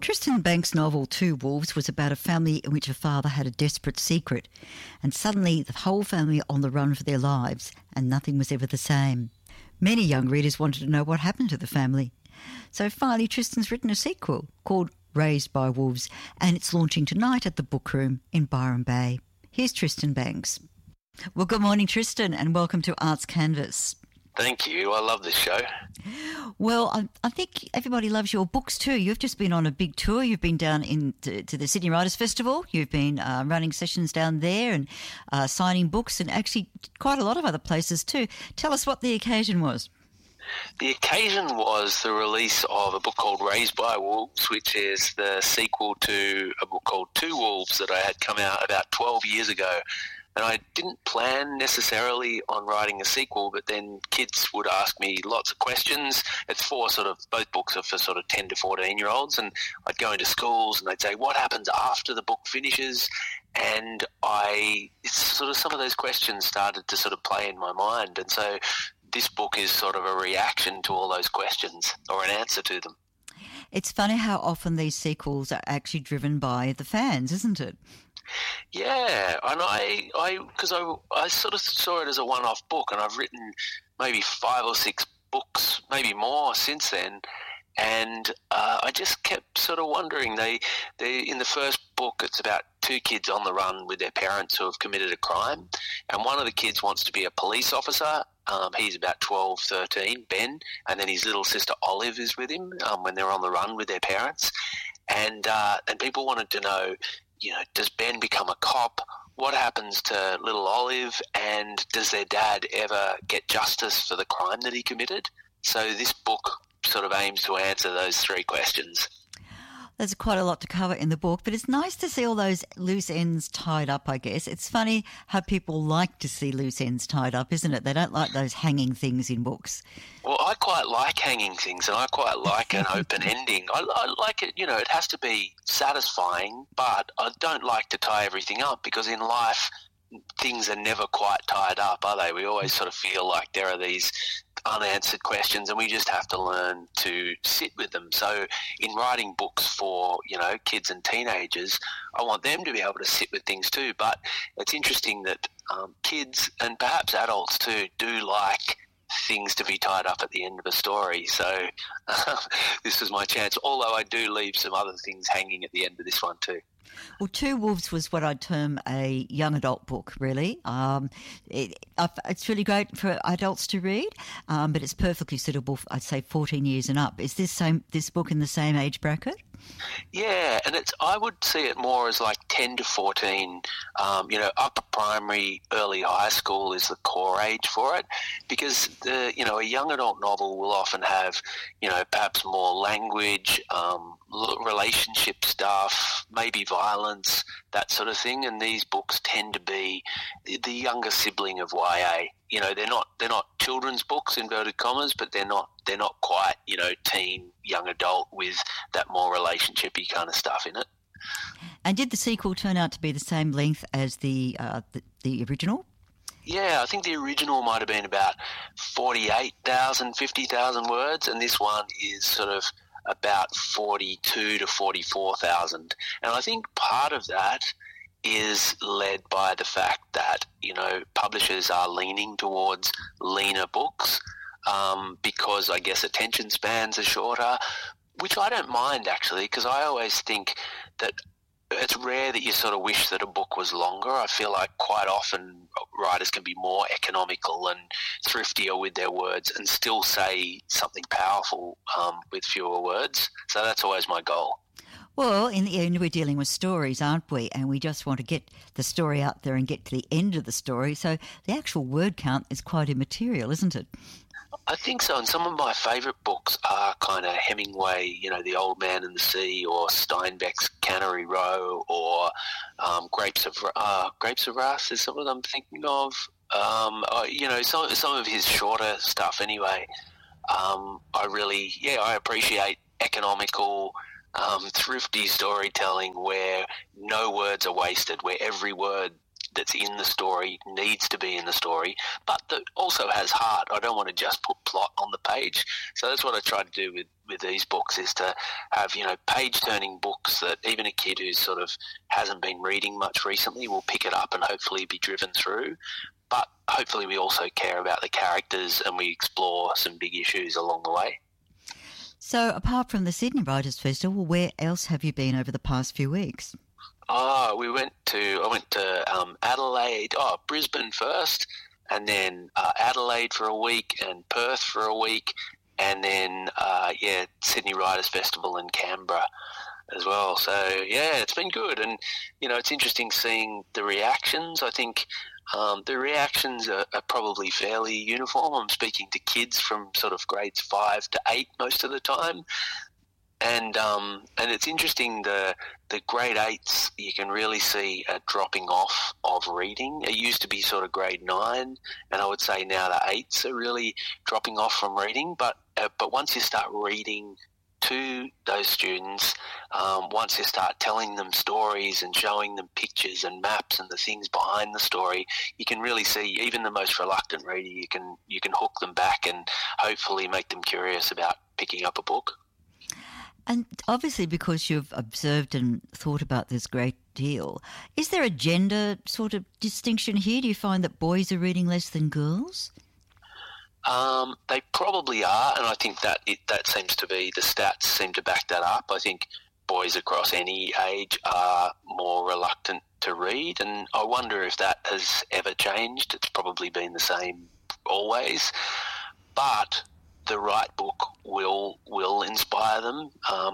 Tristan Banks' novel Two Wolves was about a family in which a father had a desperate secret, and suddenly the whole family are on the run for their lives, and nothing was ever the same. Many young readers wanted to know what happened to the family. So finally Tristan's written a sequel called Raised by Wolves, and it's launching tonight at the Book Room in Byron Bay. Here's Tristan Banks. Well, good morning, Tristan, and welcome to Arts Canvas. Thank you. I love this show. Well, I think everybody loves your books too. You've just been on a big tour. You've been down to the Sydney Writers' Festival. You've been running sessions down there and signing books, and actually quite a lot of other places too. Tell us what the occasion was. The occasion was the release of a book called Raised by Wolves, which is the sequel to a book called Two Wolves that I had come out about 12 years ago. And I didn't plan necessarily on writing a sequel, but then kids would ask me lots of questions. It's for both books are for 10 to 14-year-olds, and I'd go into schools and they'd say, what happens after the book finishes? And some of those questions started to play in my mind. And so this book is sort of a reaction to all those questions, or an answer to them. It's funny how often these sequels are actually driven by the fans, isn't it? Yeah, and I sort of saw it as a one-off book, and I've written maybe 5 or 6 books, maybe more since then, and I just kept sort of wondering. They in the first book, it's about 2 kids on the run with their parents who have committed a crime, and one of the kids wants to be a police officer. He's about 12, 13, Ben, and then his little sister Olive is with him when they're on the run with their parents, and people wanted to know, does Ben become a cop? What happens to little Olive? And does their dad ever get justice for the crime that he committed? So this book sort of aims to answer those 3 questions. There's quite a lot to cover in the book, but it's nice to see all those loose ends tied up, I guess. It's funny how people like to see loose ends tied up, isn't it? They don't like those hanging things in books. Well, I quite like hanging things, and I quite like an open ending. I like it, it has to be satisfying, but I don't like to tie everything up, because in life things are never quite tied up, are they? We always sort of feel like there are these unanswered questions, and we just have to learn to sit with them. So in writing books for, kids and teenagers, I want them to be able to sit with things too. But it's interesting that kids, and perhaps adults too, do like things to be tied up at the end of a story. So this is my chance, although I do leave some other things hanging at the end of this one too. Well, Two Wolves was what I'd term a young adult book, really. It's really great for adults to read, but it's perfectly suitable for, I'd say, 14 years and up. Is this book in the same age bracket? Yeah, and I would see it more as like 10 to 14, upper primary, early high school is the core age for it, because a young adult novel will often have, perhaps more language, relationship stuff, maybe violence, that sort of thing, and these books tend to be the younger sibling of YA. They're not children's books, inverted commas, but they're not quite, teen, young adult with that more relationship-y kind of stuff in it. And did the sequel turn out to be the same length as the original? Yeah, I think the original might have been about 48,000, 50,000 words, and this one is sort of about 42 to 44,000. And I think part of that is led by the fact that, publishers are leaning towards leaner books because I guess attention spans are shorter, which I don't mind actually, because I always think that it's rare that you sort of wish that a book was longer. I feel like quite often writers can be more economical and thriftier with their words and still say something powerful with fewer words. So that's always my goal. Well, in the end, we're dealing with stories, aren't we? And we just want to get the story out there and get to the end of the story. So the actual word count is quite immaterial, isn't it? I think so, and some of my favourite books are kind of Hemingway, The Old Man and the Sea, or Steinbeck's Cannery Row, or Grapes of Wrath is some of them I'm thinking of. Some of his shorter stuff anyway. I appreciate economical, thrifty storytelling where no words are wasted, where every word that's in the story needs to be in the story, but that also has heart. I don't want to just put plot on the page. So that's what I try to do with these books, is to have, page-turning books that even a kid who sort of hasn't been reading much recently will pick it up and hopefully be driven through. But hopefully we also care about the characters and we explore some big issues along the way. So apart from the Sydney Writers' Festival, where else have you been over the past few weeks? I went to Adelaide, Brisbane first, and then Adelaide for a week and Perth for a week, and then, Sydney Writers' Festival in Canberra as well. So, yeah, it's been good. And, it's interesting seeing the reactions. I think the reactions are probably fairly uniform. I'm speaking to kids from sort of grades 5 to 8 most of the time. And it's interesting, the grade 8s, you can really see a dropping off of reading. It used to be sort of grade 9, and I would say now the 8s are really dropping off from reading. But once you start reading to those students, once you start telling them stories and showing them pictures and maps and the things behind the story, you can really see even the most reluctant reader, you can hook them back and hopefully make them curious about picking up a book. And obviously, because you've observed and thought about this great deal, is there a gender sort of distinction here? Do you find that boys are reading less than girls? They probably are, and I think that seems to be, the stats seem to back that up. I think boys across any age are more reluctant to read, and I wonder if that has ever changed. It's probably been the same always, but the right book will inspire them.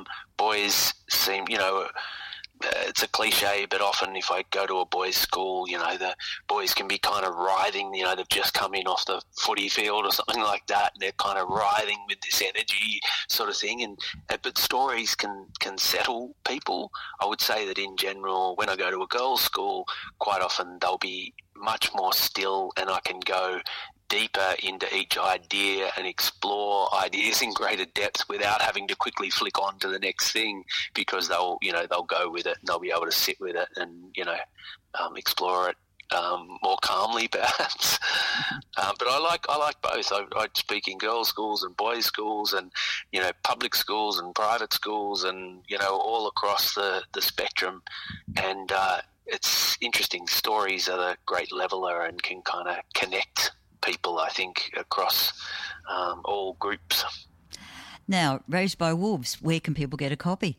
Boys seem, it's a cliche, but often if I go to a boys' school, the boys can be kind of writhing, they've just come in off the footy field or something like that, and they're kind of writhing with this energy sort of thing. But stories can settle people. I would say that in general, when I go to a girls' school, quite often they'll be much more still, and I can go deeper into each idea and explore ideas in greater depth without having to quickly flick on to the next thing, because they'll go with it and they'll be able to sit with it and explore it more calmly perhaps. But I like both. I speak in girls' schools and boys' schools and public schools and private schools and all across the spectrum, and it's interesting. Stories are the great leveler and can kind of connect people, I think, across all groups. Now, Raised by Wolves, where can people get a copy?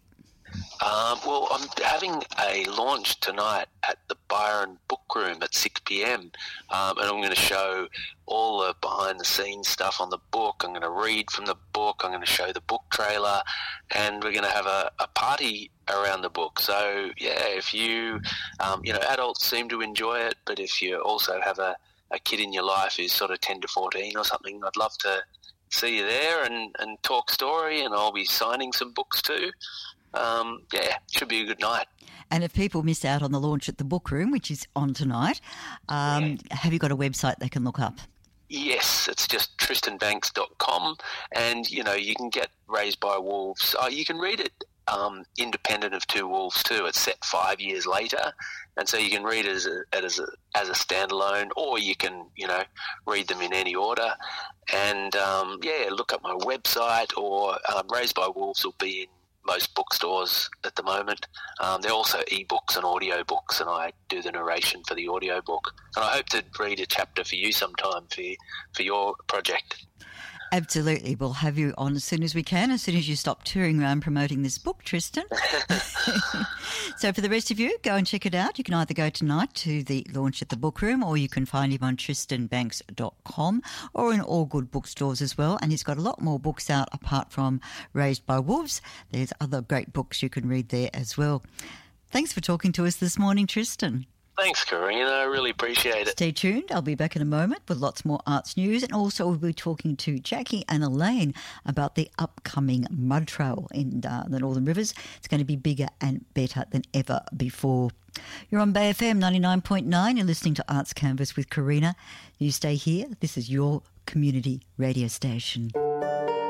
Well, I'm having a launch tonight at the Byron Book Room at 6 p.m, and I'm going to show all the behind-the-scenes stuff on the book. I'm going to read from the book. I'm going to show the book trailer, and we're going to have a party around the book. So, yeah, if you, adults seem to enjoy it, but if you also have a kid in your life who's sort of 10 to 14 or something, I'd love to see you there and talk story, and I'll be signing some books too. Should be a good night. And if people miss out on the launch at the Book Room, which is on tonight, have you got a website they can look up? Yes, it's just tristanbanks.com, and you can get Raised by Wolves. You can read it independent of Two Wolves too. It's set 5 years later, and so you can read it as a standalone, or you can read them in any order. And look up my website, or Raised by Wolves will be in most bookstores at the moment. There are also ebooks and audiobooks, and I do the narration for the audiobook. And I hope to read a chapter for you sometime for your project. Absolutely. We'll have you on as soon as we can, as soon as you stop touring around promoting this book, Tristan. So for the rest of you, go and check it out. You can either go tonight to the launch at the Book Room, or you can find him on tristanbanks.com or in all good bookstores as well. And he's got a lot more books out apart from Raised by Wolves. There's other great books you can read there as well. Thanks for talking to us this morning, Tristan. Thanks, Karina. I really appreciate it. Stay tuned. I'll be back in a moment with lots more arts news, and also we'll be talking to Jackie and Elaine about the upcoming Mud Trail in the Northern Rivers. It's going to be bigger and better than ever before. You're on Bay FM 99.9. You're listening to Arts Canvas with Karina. You stay here. This is your community radio station.